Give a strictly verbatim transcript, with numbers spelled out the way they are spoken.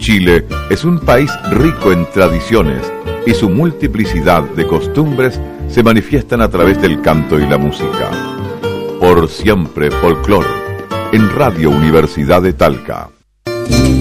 Chile es un país rico en tradiciones y su multiplicidad de costumbres se manifiestan a través del canto y la música. Por siempre folclor, en Radio Universidad de Talca.